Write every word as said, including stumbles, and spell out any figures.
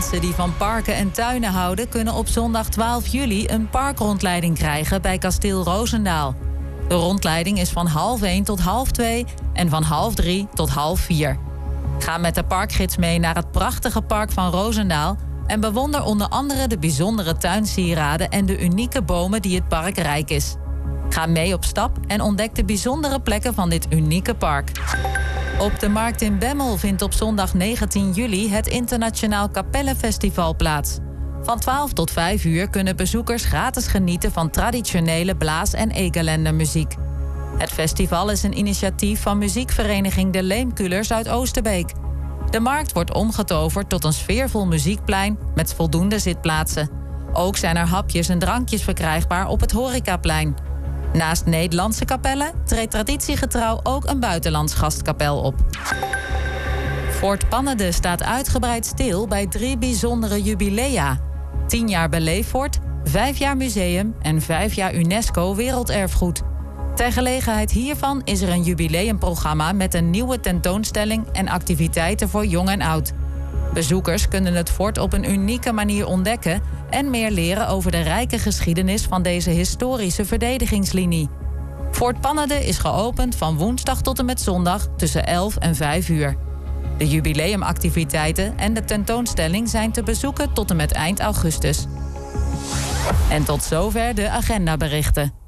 Mensen die van parken en tuinen houden kunnen op zondag twaalf juli een parkrondleiding krijgen bij Kasteel Rozendaal. De rondleiding is van half één tot half twee en van half drie tot half vier. Ga met de parkgids mee naar het prachtige park van Rozendaal en bewonder onder andere de bijzondere tuinsieraden en de unieke bomen die het park rijk is. Ga mee op stap en ontdek de bijzondere plekken van dit unieke park. Op de markt in Bemmel vindt op zondag negentien juli het Internationaal Kapellenfestival plaats. Van twaalf tot vijf uur kunnen bezoekers gratis genieten van traditionele blaas- en egelendermuziek. Het festival is een initiatief van muziekvereniging De Leemkulers uit Oosterbeek. De markt wordt omgetoverd tot een sfeervol muziekplein met voldoende zitplaatsen. Ook zijn er hapjes en drankjes verkrijgbaar op het horecaplein. Naast Nederlandse kapellen treedt traditiegetrouw ook een buitenlands gastkapel op. Fort Pannede staat uitgebreid stil bij drie bijzondere jubilea. tien jaar Beleeffort, vijf jaar museum en vijf jaar UNESCO Werelderfgoed. Ter gelegenheid hiervan is er een jubileumprogramma met een nieuwe tentoonstelling en activiteiten voor jong en oud. Bezoekers kunnen het fort op een unieke manier ontdekken en meer leren over de rijke geschiedenis van deze historische verdedigingslinie. Fort Pannede is geopend van woensdag tot en met zondag tussen elf en vijf uur. De jubileumactiviteiten en de tentoonstelling zijn te bezoeken tot en met eind augustus. En tot zover de agendaberichten.